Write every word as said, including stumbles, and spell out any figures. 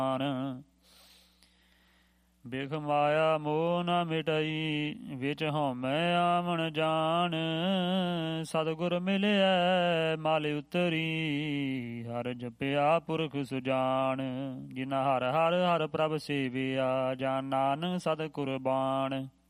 ਬਿਖ ਮਾਇਆ ਮੋਹ ਨ ਮਿਟਈ, ਵਿੱਚ ਹਉਮੈ ਆਵਣ ਜਾਣ। ਸਤਿਗੁਰ ਮਿਲਿਆ ਮਲ ਉਤਰੀ, ਹਰ ਜਪਿਆ ਪੁਰਖ ਸੁਜਾਨ। ਜਿਨਾ ਹਰ ਹਰ ਹਰ ਪ੍ਰਭ ਸੇਵਿਆ, ਜਾਨ ਨਾਨਕ ਸਤ ਕੁਰਬਾਨ।